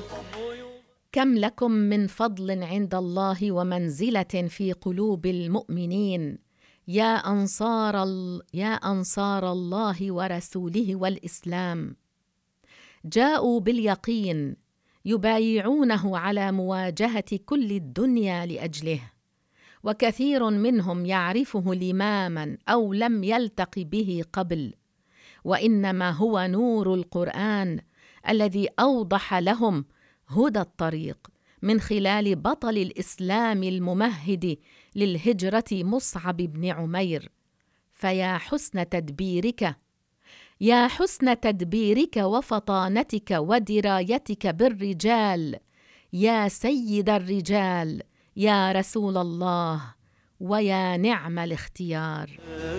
كم لكم من فضل عند الله ومنزلة في قلوب المؤمنين يا أنصار الله ورسوله والإسلام. جاءوا باليقين يبايعونه على مواجهة كل الدنيا لأجله، وكثير منهم يعرفه لماما أو لم يلتق به قبل، وإنما هو نور القرآن الذي أوضح لهم هدى الطريق من خلال بطل الإسلام الممهد للهجرة مصعب بن عمير. فيا حسن تدبيرك، يا حسن تدبيرك وفطانتك ودرايتك بالرجال، يا سيد الرجال، يا رسول الله، ويا نعم الاختيار.